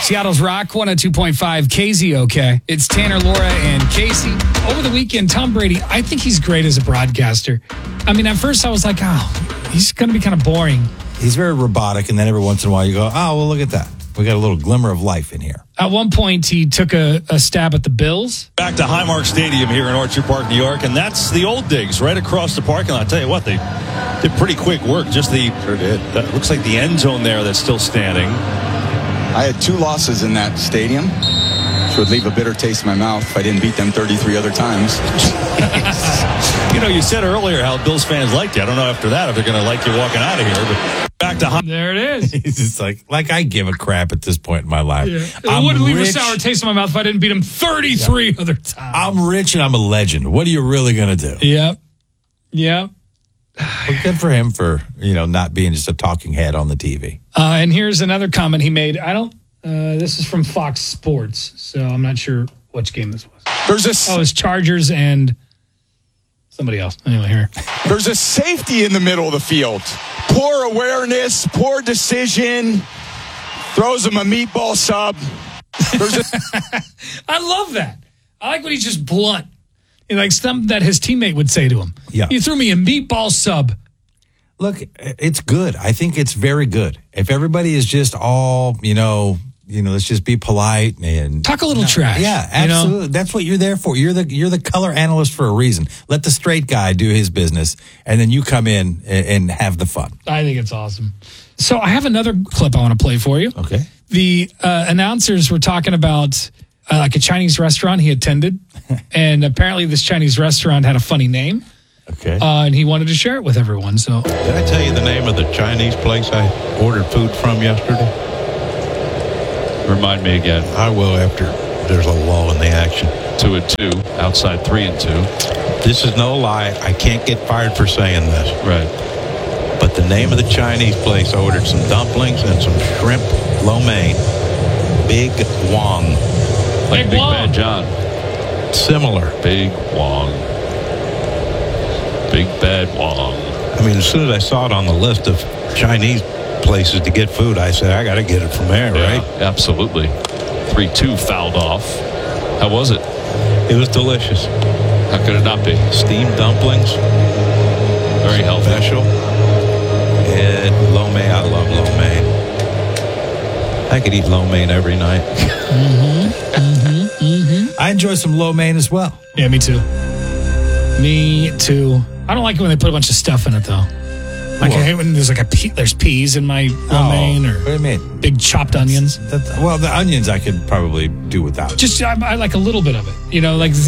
Seattle's Rock 102.5 KZOK. It's Tanner, Laura, and Casey. Over the weekend, Tom Brady, I think he's great as a broadcaster. I mean, at first I was like, he's going to be kind of boring. He's very robotic, and then every once in a while you go, well, look at that. We got a little glimmer of life in here. At one point, he took a stab at the Bills. Back to Highmark Stadium here in Orchard Park, New York, and that's the old digs right across the parking lot. I'll tell you what, they did pretty quick work. Sure did. That looks like the end zone there that's still standing. I had 2 losses in that stadium, which would leave a bitter taste in my mouth if I didn't beat them 33 other times. You said earlier how Bills fans liked you. I don't know after that if they're going to like you walking out of here, but back to there it is. He's just like I give a crap at this point in my life. Yeah. It wouldn't leave a sour taste in my mouth if I didn't beat him 33 other times. I'm rich and I'm a legend. What are you really going to do? Yep. Well, good for him for, not being just a talking head on the TV. And here's another comment he made. This is from Fox Sports, so I'm not sure which game this was. It's Chargers and somebody else. Anyway, here. There's a safety in the middle of the field. Poor awareness, poor decision. Throws him a meatball sub. I love that. I like when he's just blunt. Like something that his teammate would say to him. Yeah. You threw me a meatball sub. Look, it's good. I think it's very good. If everybody is just all, let's just be polite and talk a little trash. Yeah, absolutely. That's what you're there for. You're the color analyst for a reason. Let the straight guy do his business, and then you come in and have the fun. I think it's awesome. So I have another clip I want to play for you. Okay. The announcers were talking about like a Chinese restaurant he attended, and apparently this Chinese restaurant had a funny name. Okay. And he wanted to share it with everyone. So, did I tell you the name of the Chinese place I ordered food from yesterday? Remind me again. I will after there's a lull in the action. 2-2, outside 3-2. This is no lie. I can't get fired for saying this. Right. But the name of the Chinese place, I ordered some dumplings and some shrimp lo mein. Big Wong. Like Big Bad John. Similar. Big Wong. Big Bad Wong. I mean, as soon as I saw it on the list of Chinese places to get food, I said, I got to get it from there, right? Absolutely. 3-2 fouled off. How was it? It was delicious. How could it not be? Steamed dumplings. Very healthy. Special. And lo mein. I love lo mein. I could eat lo mein every night. I enjoy some lo mein as well. Yeah, me too. Me too. I don't like it when they put a bunch of stuff in it, though. Like I hate when there's there's peas in my lo mein, or what do you mean? Big chopped onions. Well, the onions I could probably do without. Just I like a little bit of it.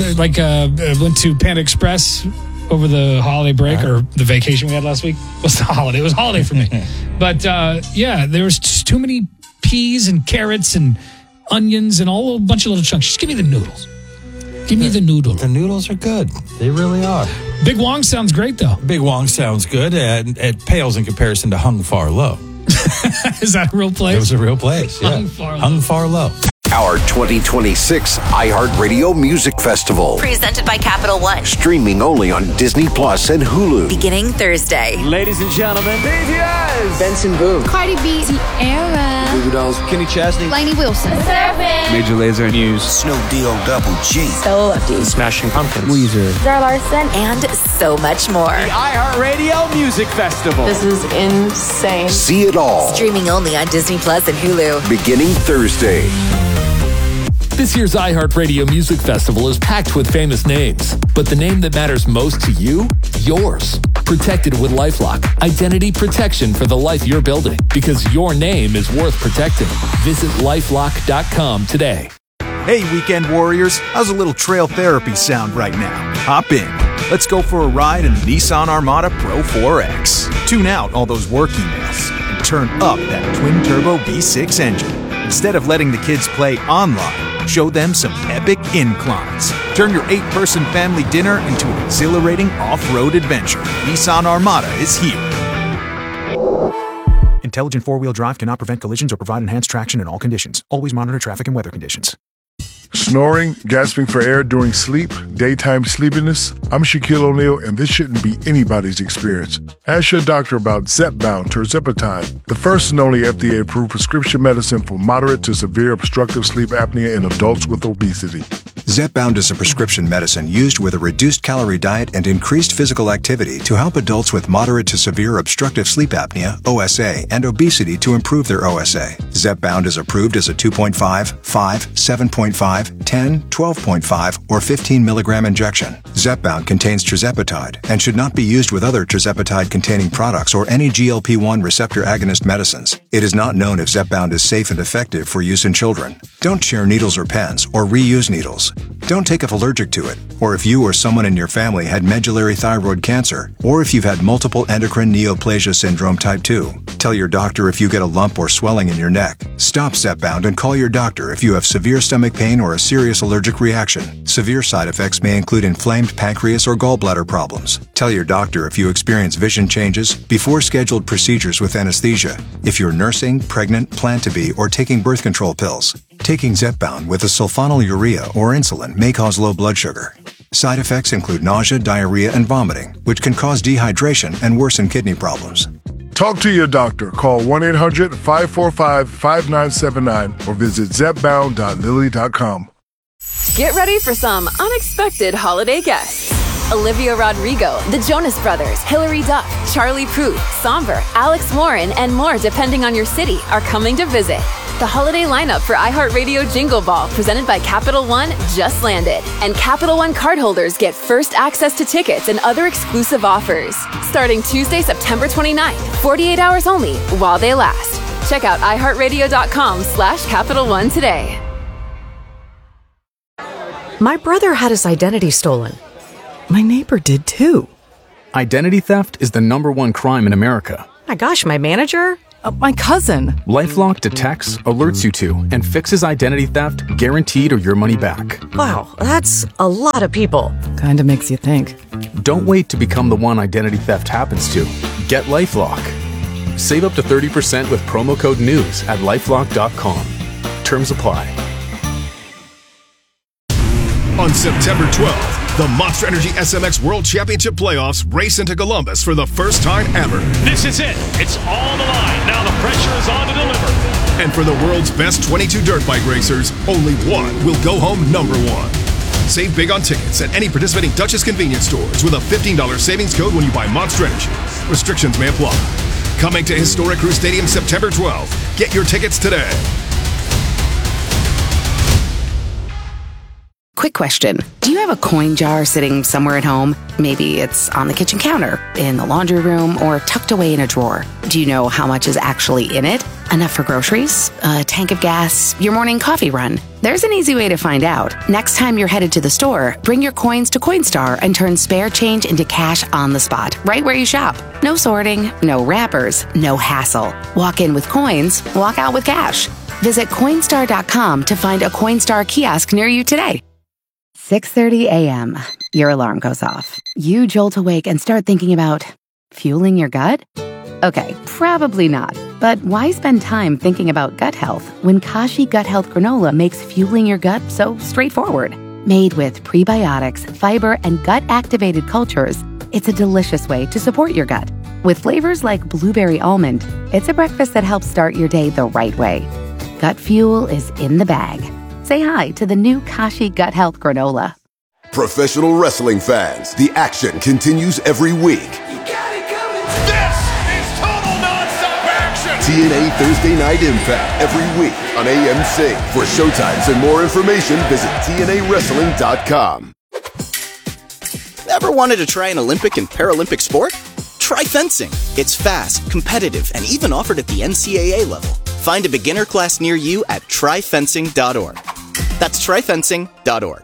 Went to Panda Express over the holiday break or the vacation we had last week. What's the holiday? It was holiday for me. But there was just too many peas and carrots and onions and a bunch of little chunks. Just give me the noodles. Give me the noodle. The noodles are good. They really are. Big Wong sounds great, though. Big Wong sounds good. It pales in comparison to Hung Far Low. Is that a real place? It was a real place, yeah. Hung Far Low. Our 2026 iHeartRadio Music Festival. Presented by Capital One. Streaming only on Disney Plus and Hulu. Beginning Thursday. Ladies and gentlemen, BTS. Benson Boone. Cardi B. Tierra. Goo Goo Dolls. Kenny Chesney. Lainey Wilson. Major Lazer. Muse. Snoop D-O-double-G. So Lucky. Smashing Pumpkins. Weezer. Zara Larson. And so much more. The iHeartRadio Music Festival. This is insane. See it all. Streaming only on Disney Plus and Hulu. Beginning Thursday. This year's iHeartRadio Music Festival is packed with famous names, but the name that matters most to you? Yours. Protected with LifeLock. Identity protection for the life you're building, because your name is worth protecting. Visit LifeLock.com today. Hey, weekend warriors. How's a little trail therapy sound right now? Hop in. Let's go for a ride in the Nissan Armada Pro 4X. Tune out all those work emails and turn up that twin-turbo V6 engine. Instead of letting the kids play online, show them some epic inclines. Turn your 8-person family dinner into an exhilarating off-road adventure. Nissan Armada is here. Intelligent four-wheel drive cannot prevent collisions or provide enhanced traction in all conditions. Always monitor traffic and weather conditions. Snoring, gasping for air during sleep, daytime sleepiness. I'm Shaquille O'Neal, and this shouldn't be anybody's experience. Ask your doctor about Zepbound tirzepatide, the first and only FDA-approved prescription medicine for moderate to severe obstructive sleep apnea in adults with obesity. Zepbound is a prescription medicine used with a reduced calorie diet and increased physical activity to help adults with moderate to severe obstructive sleep apnea, OSA, and obesity to improve their OSA. Zepbound is approved as a 2.5, 5, 7.5, 10, 12.5, or 15 milligram injection. Zepbound contains tirzepatide and should not be used with other tirzepatide-containing products or any GLP-1 receptor agonist medicines. It is not known if Zepbound is safe and effective for use in children. Don't share needles or pens or reuse needles. Don't take if allergic to it, or if you or someone in your family had medullary thyroid cancer, or if you've had multiple endocrine neoplasia syndrome type 2. Tell your doctor if you get a lump or swelling in your neck. Stop Zepbound and call your doctor if you have severe stomach pain or a serious allergic reaction. Severe side effects may include inflamed pancreas or gallbladder problems. Tell your doctor if you experience vision changes before scheduled procedures with anesthesia, if you're nursing, pregnant, plan to be, or taking birth control pills. Taking Zepbound with a sulfonylurea or insulin may cause low blood sugar. Side effects include nausea, diarrhea, and vomiting, which can cause dehydration and worsen kidney problems. Talk to your doctor. Call 1-800-545-5979 or visit zepbound.lilly.com. Get ready for some unexpected holiday guests. Olivia Rodrigo, the Jonas Brothers, Hilary Duff, Charlie Puth, Somber, Alex Warren, and more depending on your city are coming to visit. The holiday lineup for iHeartRadio Jingle Ball, presented by Capital One, just landed. And Capital One cardholders get first access to tickets and other exclusive offers. Starting Tuesday, September 29th, 48 hours only, while they last. Check out iHeartRadio.com/Capital One today. My brother had his identity stolen. My neighbor did too. Identity theft is the #1 crime in America. My gosh, my manager? My cousin. LifeLock detects, alerts you to, and fixes identity theft guaranteed or your money back. Wow, that's a lot of people. Kinda makes you think. Don't wait to become the one identity theft happens to. Get LifeLock. Save up to 30% with promo code NEWS at LifeLock.com. Terms apply. On September 12th, the Monster Energy SMX World Championship Playoffs race into Columbus for the first time ever. This is it. It's all the line. Now the pressure is on to deliver. And for the world's best 22 dirt bike racers, only one will go home #1. Save big on tickets at any participating Dutchess convenience stores with a $15 savings code when you buy Monster Energy. Restrictions may apply. Coming to Historic Crew Stadium September 12th. Get your tickets today. Quick question. Do you have a coin jar sitting somewhere at home? Maybe it's on the kitchen counter, in the laundry room, or tucked away in a drawer. Do you know how much is actually in it? Enough for groceries? A tank of gas? Your morning coffee run? There's an easy way to find out. Next time you're headed to the store, bring your coins to Coinstar and turn spare change into cash on the spot, right where you shop. No sorting, no wrappers, no hassle. Walk in with coins, walk out with cash. Visit Coinstar.com to find a Coinstar kiosk near you today. 6:30 a.m. Your alarm goes off. You jolt awake and start thinking about fueling your gut? Okay, probably not. But why spend time thinking about gut health when Kashi Gut Health Granola makes fueling your gut so straightforward? Made with prebiotics, fiber, and gut-activated cultures, it's a delicious way to support your gut. With flavors like blueberry almond, it's a breakfast that helps start your day the right way. Gut fuel is in the bag. Say hi to the new Kashi Gut Health Granola. Professional wrestling fans, the action continues every week. This is total nonstop action. TNA Thursday Night Impact every week on AMC. For showtimes and more information, visit TNAWrestling.com. Ever wanted to try an Olympic and Paralympic sport? Try fencing. It's fast, competitive, and even offered at the NCAA level. Find a beginner class near you at tryfencing.org. That's tryfencing.org.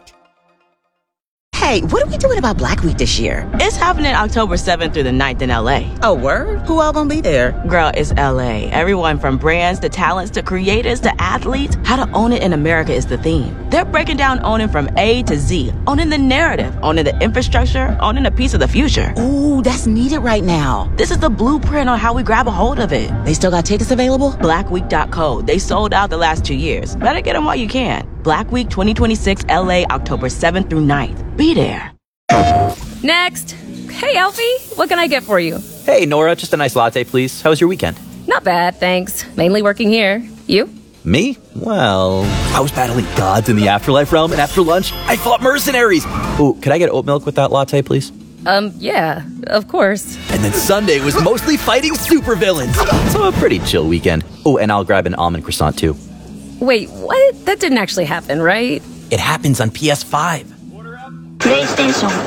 Hey, what are we doing about Black Week this year? It's happening October 7th through the 9th in LA. Oh, word? Who all gonna be there? Girl, it's LA. Everyone from brands to talents to creators to athletes. How to own it in America is the theme. They're breaking down owning from A to Z. Owning the narrative, owning the infrastructure, owning a piece of the future. Ooh, that's needed right now. This is the blueprint on how we grab a hold of it. They still got tickets available? Blackweek.co. They sold out the last 2 years. Better get them while you can. Black Week 2026 LA, October 7th through 9th. Be there. Next. Hey, Alfie, what can I get for you? Hey, Nora, just a nice latte, please. How was your weekend? Not bad, thanks. Mainly working here. You? Me? Well, I was battling gods in the afterlife realm, and after lunch, I fought mercenaries. Ooh, could I get oat milk with that latte, please? Yeah, of course. And then Sunday was mostly fighting supervillains. So a pretty chill weekend. Oh, and I'll grab an almond croissant, too. Wait, what? That didn't actually happen, right? It happens on PS5. PlayStation.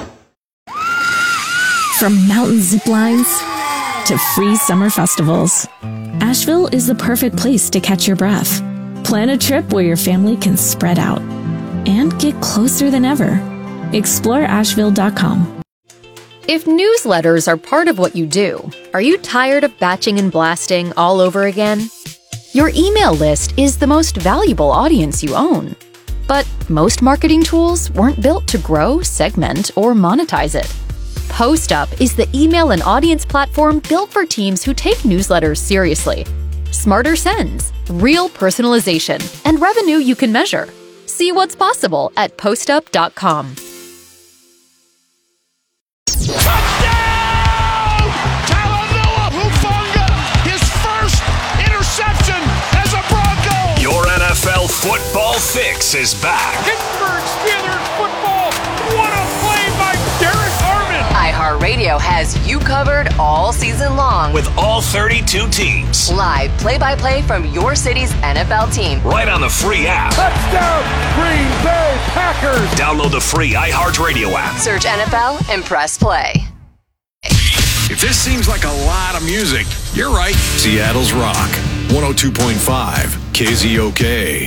From mountain zip lines to free summer festivals, Asheville is the perfect place to catch your breath. Plan a trip where your family can spread out and get closer than ever. Explore Asheville.com. If newsletters are part of what you do, are you tired of batching and blasting all over again? Your email list is the most valuable audience you own. But most marketing tools weren't built to grow, segment, or monetize it. PostUp is the email and audience platform built for teams who take newsletters seriously. Smarter sends, real personalization, and revenue you can measure. See what's possible at postup.com. Touchdown! Talanoa Hufanga, his first interception as a Bronco. Your NFL football fix is back. Pittsburgh Steelers football. What a play by Derek Harmon. iHeartRadio has you covered all season long With all 32 teams. live play-by-play from your city's NFL team. Right on the free app. Touchdown, Green Bay Packers. Download the free iHeartRadio app. Search NFL and press play. If this seems like a lot of music, you're right. Seattle's Rock. 102.5 KZOK.